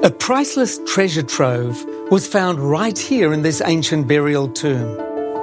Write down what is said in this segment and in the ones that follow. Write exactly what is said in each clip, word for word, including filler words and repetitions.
A priceless treasure trove was found right here in this ancient burial tomb.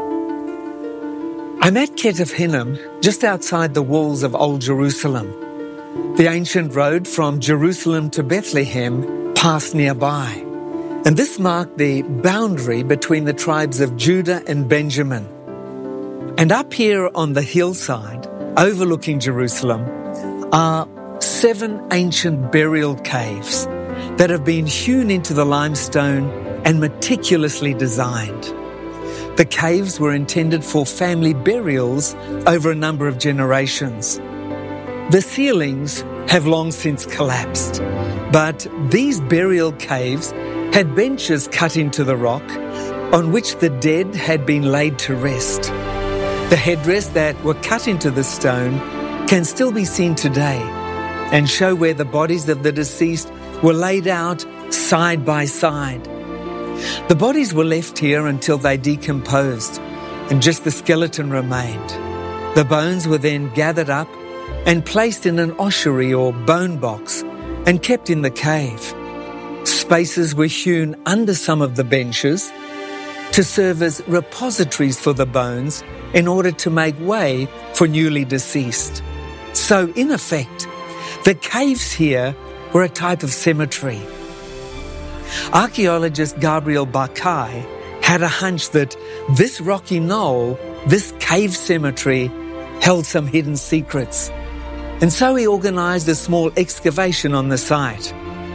I'm at Ketef Hinnom, just outside the walls of Old Jerusalem. The ancient road from Jerusalem to Bethlehem passed nearby, and this marked the boundary between the tribes of Judah and Benjamin. And up here on the hillside, overlooking Jerusalem, are seven ancient burial caves that have been hewn into the limestone and meticulously designed. The caves were intended for family burials over a number of generations. The ceilings have long since collapsed, but these burial caves had benches cut into the rock on which the dead had been laid to rest. The headrests that were cut into the stone can still be seen today and show where the bodies of the deceased were laid out side by side. The bodies were left here until they decomposed and just the skeleton remained. The bones were then gathered up and placed in an ossuary or bone box and kept in the cave. Spaces were hewn under some of the benches to serve as repositories for the bones in order to make way for newly deceased. So, in effect, the caves here were a type of cemetery. Archaeologist Gabriel Barkay had a hunch that this rocky knoll, this cave cemetery, held some hidden secrets. And so he organized a small excavation on the site.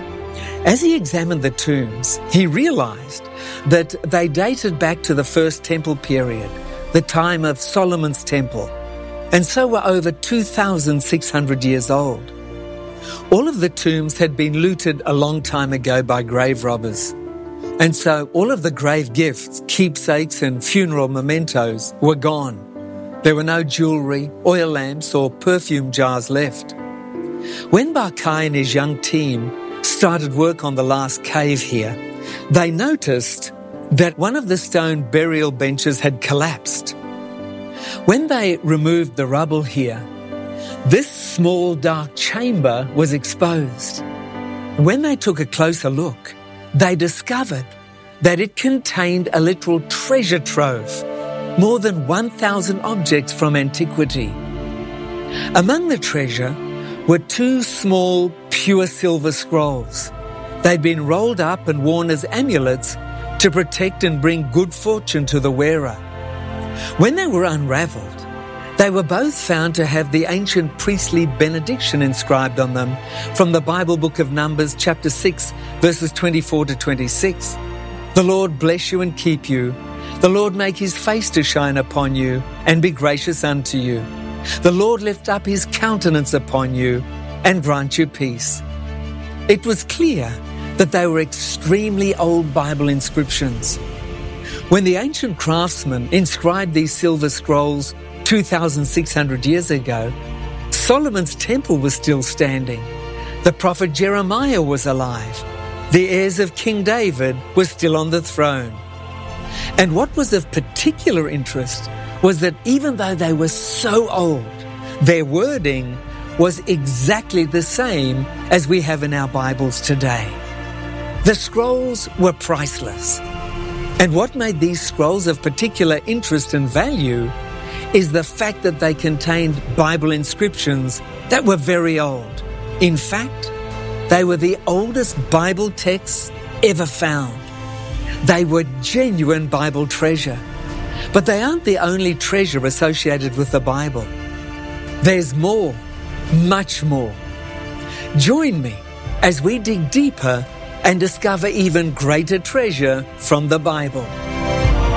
As he examined the tombs, he realized that they dated back to the First Temple period, the time of Solomon's Temple, and so were over two thousand six hundred years old. All of the tombs had been looted a long time ago by grave robbers. And so all of the grave gifts, keepsakes and funeral mementos were gone. There were no jewellery, oil lamps or perfume jars left. When Barkay and his young team started work on the last cave here, they noticed that one of the stone burial benches had collapsed. When they removed the rubble here, this small dark chamber was exposed. When they took a closer look, they discovered that it contained a literal treasure trove, more than one thousand objects from antiquity. Among the treasure were two small, pure silver scrolls. They'd been rolled up and worn as amulets to protect and bring good fortune to the wearer. When they were unravelled, they were both found to have the ancient priestly benediction inscribed on them from the Bible book of Numbers, chapter six, verses twenty-four to twenty-six. The Lord bless you and keep you. The Lord make his face to shine upon you and be gracious unto you. The Lord lift up his countenance upon you and grant you peace. It was clear that they were extremely old Bible inscriptions. When the ancient craftsmen inscribed these silver scrolls two thousand six hundred years ago, Solomon's temple was still standing. The prophet Jeremiah was alive. The heirs of King David were still on the throne. And what was of particular interest was that even though they were so old, their wording was exactly the same as we have in our Bibles today. The scrolls were priceless. And what made these scrolls of particular interest and value is the fact that they contained Bible inscriptions that were very old. In fact, they were the oldest Bible texts ever found. They were genuine Bible treasure. But they aren't the only treasure associated with the Bible. There's more, much more. Join me as we dig deeper and discover even greater treasure from the Bible.